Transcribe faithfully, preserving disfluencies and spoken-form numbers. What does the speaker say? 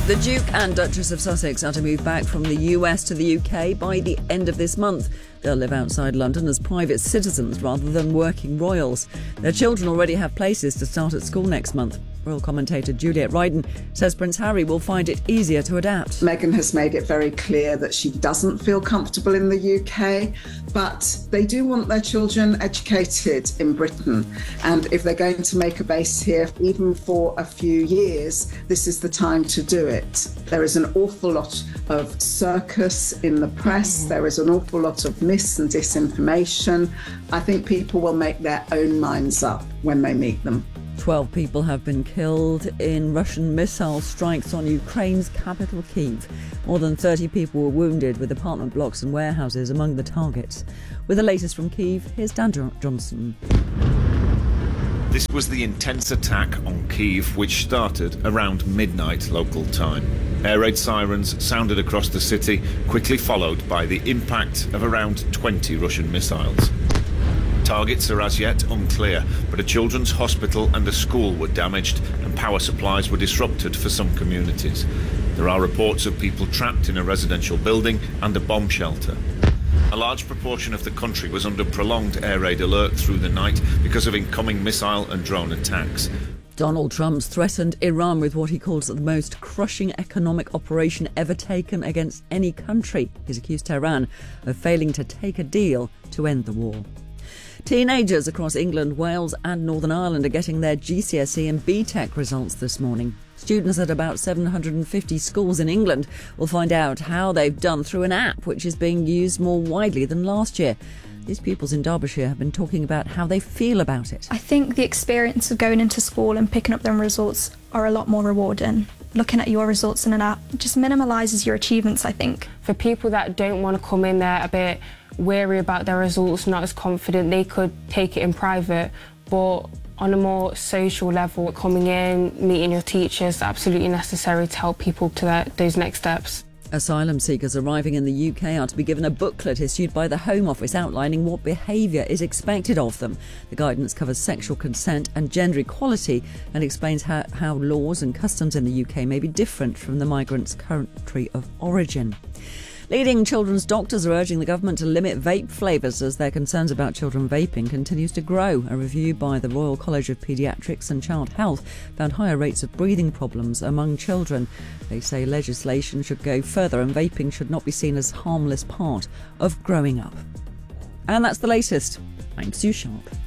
The Duke and Duchess of Sussex are to move back from the U S to the U K by the end of this month. They'll live outside London as private citizens rather than working royals. Their children already have places to start at school next month. Royal commentator Juliet Ryden says Prince Harry will find it easier to adapt. Meghan has made it very clear that she doesn't feel comfortable in the U K, but they do want their children educated in Britain. And if they're going to make a base here, even for a few years, this is the time to do it. There is an awful lot of circus in the press. There is an awful lot of mis and disinformation. I think people will make their own minds up when they meet them. Twelve people have been killed in Russian missile strikes on Ukraine's capital, Kyiv. More than thirty people were wounded, with apartment blocks and warehouses among the targets. With the latest from Kyiv, here's Dan Johnson. This was the intense attack on Kyiv, which started around midnight local time. Air raid sirens sounded across the city, quickly followed by the impact of around twenty Russian missiles. Targets are as yet unclear, but a children's hospital and a school were damaged and power supplies were disrupted for some communities. There are reports of people trapped in a residential building and a bomb shelter. A large proportion of the country was under prolonged air raid alert through the night because of incoming missile and drone attacks. Donald Trump's threatened Iran with what he calls the most crushing economic operation ever taken against any country. He's accused Tehran of failing to take a deal to end the war. Teenagers across England, Wales and Northern Ireland are getting their G C S E and B TEC results this morning. Students at about seven hundred fifty schools in England will find out how they've done through an app which is being used more widely than last year. These pupils in Derbyshire have been talking about how they feel about it. I think the experience of going into school and picking up them results are a lot more rewarding. Looking at your results in an app just minimalises your achievements, I think. For people that don't want to come in there a bit wary about their results, not as confident, they could take it in private, but on a more social level, coming in, meeting your teachers, absolutely necessary to help people to that, those next steps. Asylum seekers arriving in the U K are to be given a booklet issued by the Home Office outlining what behaviour is expected of them. The guidance covers sexual consent and gender equality and explains how, how laws and customs in the U K may be different from the migrants' country of origin. Leading children's doctors are urging the government to limit vape flavours as their concerns about children vaping continues to grow. A review by the Royal College of Paediatrics and Child Health found higher rates of breathing problems among children. They say legislation should go further and vaping should not be seen as a harmless part of growing up. And that's the latest. I'm Sue Sharp.